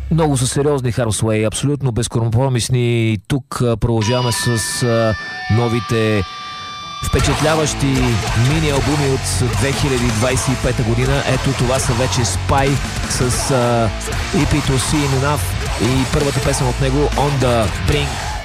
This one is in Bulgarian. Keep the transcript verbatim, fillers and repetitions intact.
Много са сериозни Hairspray, абсолютно безкомпромисни. Тук а, продължаваме с а, новите впечатляващи мини-албуми от две хиляди двадесет и пета година. Ето това са вече Spy с а, и пи To See Enough и първата песен от него On The Brink.